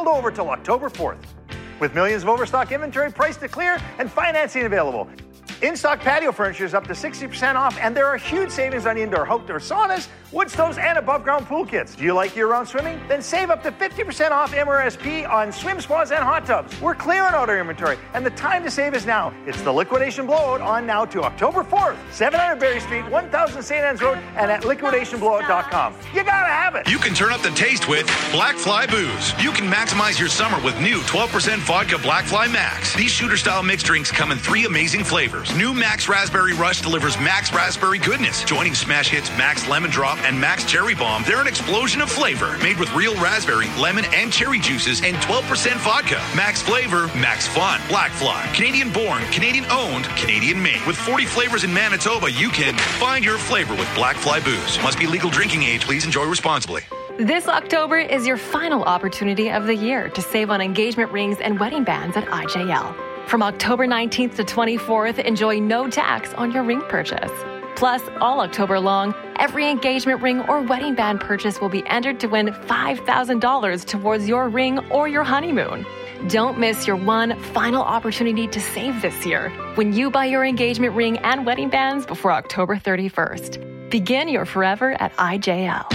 hold over till October 4th. With millions of overstock inventory priced to clear and financing available. In-stock patio furniture is up to 60% off, and there are huge savings on indoor outdoor saunas, wood stoves, and above-ground pool kits. Do you like year-round swimming? Then save up to 50% off MRSP on swim spas and hot tubs. We're clearing out our inventory, and the time to save is now. It's the liquidation blowout on now to October 4th. 700 Berry Street, 1000 St. Anne's Road, and at liquidationblowout.com. You gotta have it. You can turn up the taste with Black Fly Booze. You can maximize your summer with new 12% vodka Black Fly Max. These shooter-style mixed drinks come in 3 amazing flavors. New Max Raspberry Rush delivers Max Raspberry goodness. Joining smash hits Max Lemon Drop and Max Cherry Bomb, they're an explosion of flavor. Made with real raspberry, lemon, and cherry juices and 12% vodka. Max flavor, max fun. Black Fly. Canadian born, Canadian owned, Canadian made. With 40 flavors in Manitoba, you can find your flavor with Black Fly Booze. Must be legal drinking age. Please enjoy responsibly. This October is your final opportunity of the year to save on engagement rings and wedding bands at IJL. From October 19th to 24th, enjoy no tax on your ring purchase. Plus, all October long, every engagement ring or wedding band purchase will be entered to win $5,000 towards your ring or your honeymoon. Don't miss your one final opportunity to save this year when you buy your engagement ring and wedding bands before October 31st. Begin your forever at IJL.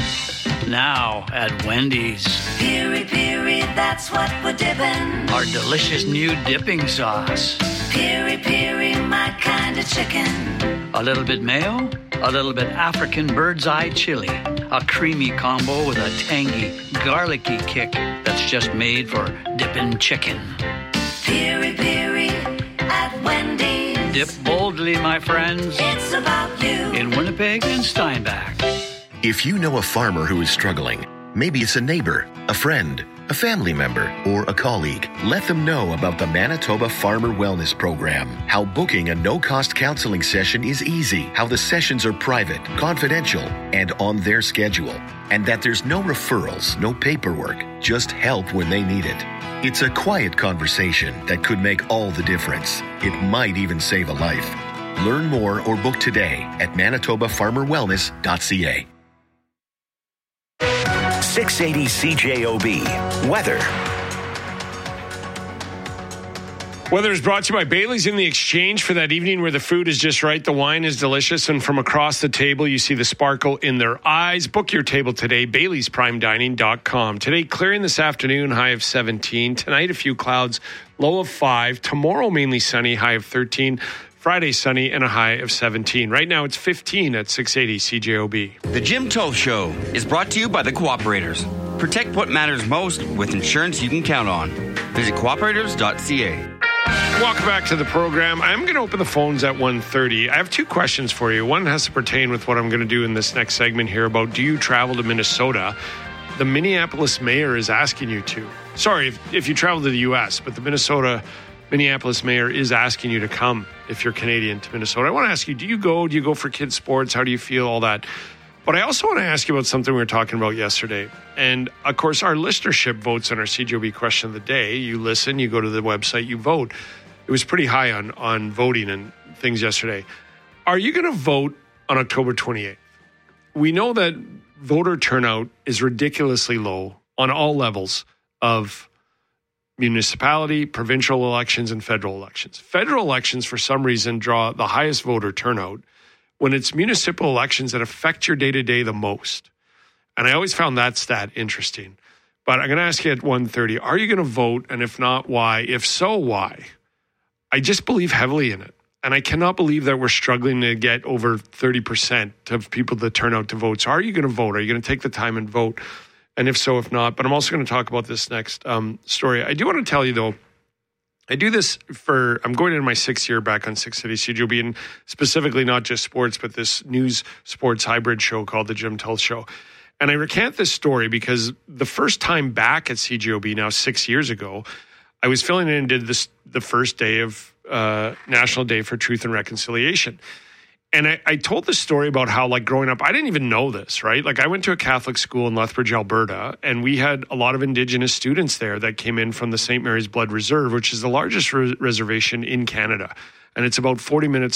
Now at Wendy's. Piri Piri, that's what we're dipping. Our delicious new dipping sauce. Piri Piri, my kind of chicken. A little bit mayo, a little bit African bird's eye chili. A creamy combo with a tangy, garlicky kick that's just made for dipping chicken. Piri Piri at Wendy's. Dip boldly, my friends. It's about you. In Winnipeg and Steinbach. If you know a farmer who is struggling, maybe it's a neighbor, a friend, a family member, or a colleague, let them know about the Manitoba Farmer Wellness Program. How booking a no-cost counseling session is easy. How the sessions are private, confidential, and on their schedule. And that there's no referrals, no paperwork, just help when they need it. It's a quiet conversation that could make all the difference. It might even save a life. Learn more or book today at manitobafarmerwellness.ca. 680 CJOB. Weather. Weather is brought to you by Bailey's. In the exchange for that evening where the food is just right, the wine is delicious, and from across the table, you see the sparkle in their eyes. Book your table today, Bailey'sPrimeDining.com. Today, clearing this afternoon, high of 17. Tonight, a few clouds, low of 5. Tomorrow, mainly sunny, high of 13. Friday, sunny, and a high of 17. Right now, it's 15 at 680 CJOB. The Jim Toth Show is brought to you by the Cooperators. Protect what matters most with insurance you can count on. Visit cooperators.ca. Welcome back to the program. I'm going to open the phones at 1:30. I have 2 questions for you. One has to pertain with what I'm going to do in this next segment here about, do you travel to Minnesota? The Minneapolis mayor is asking you to. Sorry, if you travel to the U.S., but the Minneapolis mayor is asking you to come if you're Canadian to Minnesota. I want to ask you, do you go for kids' sports? How do you feel, all that? But I also want to ask you about something we were talking about yesterday. And, of course, our listenership votes on our CJOB question of the day. You listen, you go to the website, you vote. It was pretty high on voting and things yesterday. Are you going to vote on October 28th? We know that voter turnout is ridiculously low on all levels of municipality, provincial elections, and federal elections. Federal elections, for some reason, draw the highest voter turnout when it's municipal elections that affect your day-to-day the most. And I always found that stat interesting. But I'm going to ask you at 1:30, are you going to vote? And if not, why? If so, why? I just believe heavily in it. And I cannot believe that we're struggling to get over 30% of people that turn out to vote. So are you going to vote? Are you going to take the time and vote? And if so, if not, but I'm also going to talk about this next story. I do want to tell you, though, I do this I'm going into my 6th year back on 680 CJOB, and specifically not just sports, but this news sports hybrid show called The Jim Toth Show. And I recant this story because the first time back at CJOB, now 6 years ago, I was filling in and did the first day of National Day for Truth and Reconciliation. And I told the story about how, like, growing up, I didn't even know this, right? Like, I went to a Catholic school in Lethbridge, Alberta, and we had a lot of Indigenous students there that came in from the St. Mary's Blood Reserve, which is the largest reservation in Canada. And it's about 45 minutes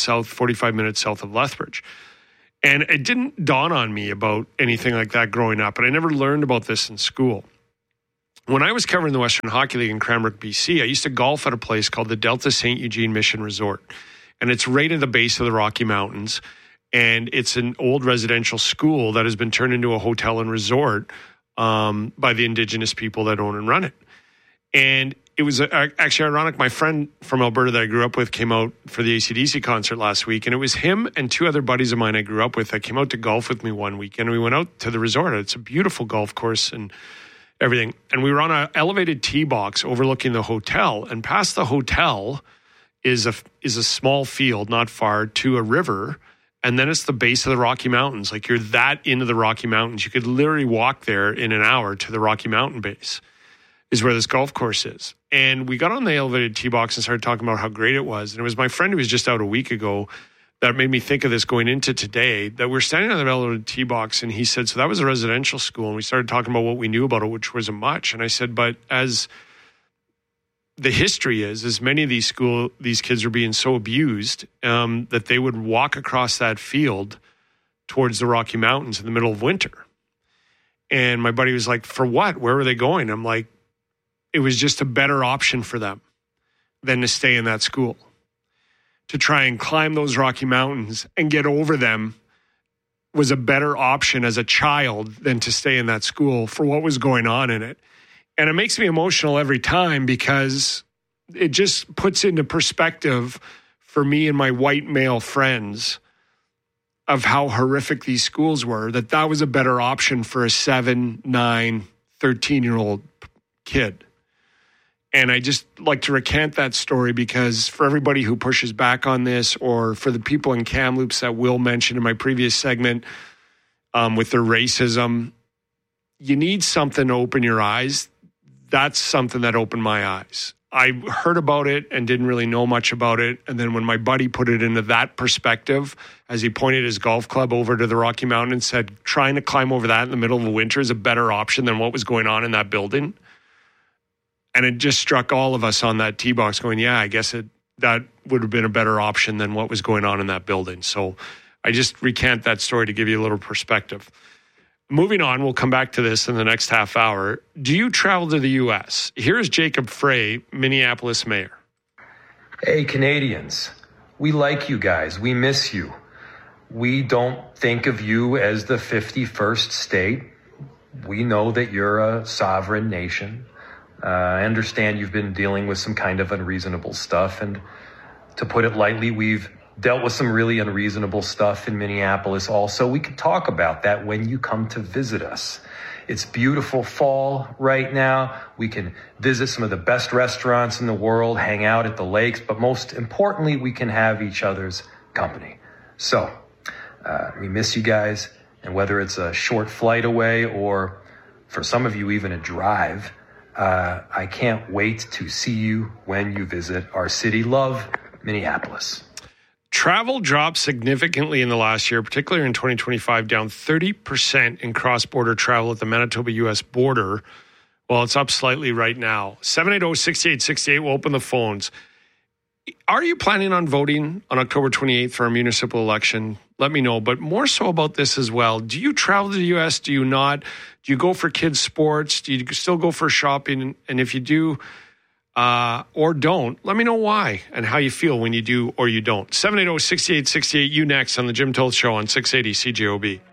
south of Lethbridge. And it didn't dawn on me about anything like that growing up, and I never learned about this in school. when I was covering the Western Hockey League in Cranbrook, BC, I used to golf at a place called the Delta St. Eugene Mission Resort. And it's right at the base of the Rocky Mountains. And it's an old residential school that has been turned into a hotel and resort by the Indigenous people that own and run it. And it was actually ironic. My friend from Alberta that I grew up with came out for the AC/DC concert last week. And it was him and two other buddies of mine I grew up with that came out to golf with me one weekend. We went out to the resort. It's a beautiful golf course and everything. And we were on an elevated tee box overlooking the hotel. And past the hotel is a small field not far to a river. And then it's the base of the Rocky Mountains. Like, you're that into the Rocky Mountains. You could literally walk there in an hour to the Rocky Mountain base is where this golf course is. And we got on the elevated tee box and started talking about how great it was. And it was my friend who was just out a week ago that made me think of this going into today, that we're standing on the elevated tee box. And he said, so that was a residential school. And we started talking about what we knew about it, which wasn't much. And I said, but as the history is many of these kids were being so abused that they would walk across that field towards the Rocky Mountains in the middle of winter. And my buddy was like, for what? Where were they going? I'm like, it was just a better option for them than to stay in that school. To try and climb those Rocky Mountains and get over them was a better option as a child than to stay in that school for what was going on in it. And it makes me emotional every time because it just puts into perspective for me and my white male friends of how horrific these schools were, that was a better option for a 7, 9, 13-year-old kid. And I just like to recant that story because for everybody who pushes back on this, or for the people in Kamloops that Will mentioned in my previous segment with their racism, you need something to open your eyes. That's something that opened my eyes. I heard about it and didn't really know much about it. And then when my buddy put it into that perspective, as he pointed his golf club over to the Rocky Mountain and said, trying to climb over that in the middle of the winter is a better option than what was going on in that building. And it just struck all of us on that tee box going, yeah, I guess that would have been a better option than what was going on in that building. So I just recant that story to give you a little perspective. Moving on, we'll come back to this in the next half hour. Do you travel to the U.S.? Here's Jacob Frey, Minneapolis mayor. Hey, Canadians, we like you guys. We miss you. We don't think of you as the 51st state. We know that you're a sovereign nation. I understand you've been dealing with some kind of unreasonable stuff. And to put it lightly, we've dealt with some really unreasonable stuff in Minneapolis also. We could talk about that when you come to visit us. It's beautiful fall right now. We can visit some of the best restaurants in the world, hang out at the lakes, but most importantly, we can have each other's company. So we miss you guys. And whether it's a short flight away or for some of you, even a drive, I can't wait to see you when you visit our city. Love, Minneapolis. Travel dropped significantly in the last year, particularly in 2025, down 30% in cross-border travel at the Manitoba-U.S. border. Well, it's up slightly right now. 780-6868 will open the phones. Are you planning on voting on October 28th for our municipal election? Let me know. But more so about this as well. Do you travel to the U.S.? Do you not? Do you go for kids' sports? Do you still go for shopping? And if you do or don't, let me know why and how you feel when you do or you don't. 780-6868, you next on the Jim Toth Show on 680 CJOB.